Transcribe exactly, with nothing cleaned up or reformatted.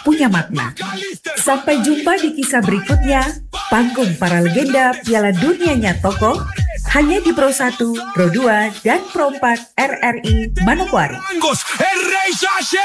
punya makna. Sampai jumpa di kisah berikutnya, panggung para legenda Piala Dunianya Tokoh, hanya di Pro satu, Pro dua, dan Pro empat R R I Manokwari.